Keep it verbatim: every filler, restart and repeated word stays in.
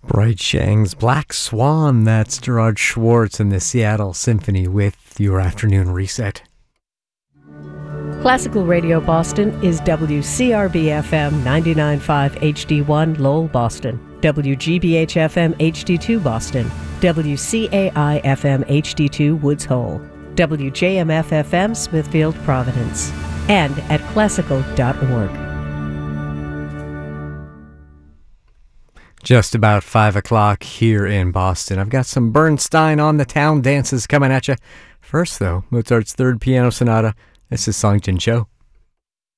Bright Shang's Black Swan. That's Gerard Schwartz and the Seattle Symphony with your afternoon reset. Classical Radio Boston is W C R B F M ninety-nine point five H D one Lowell, Boston, W G B H F M H D two Boston, W C A I F M H D two Woods Hole, W J M F F M Smithfield, Providence, and at classical dot org. Just about five o'clock here in Boston. I've got some Bernstein on the Town dances coming at you. First, though, Mozart's Third Piano Sonata. This is Song Jin Cho.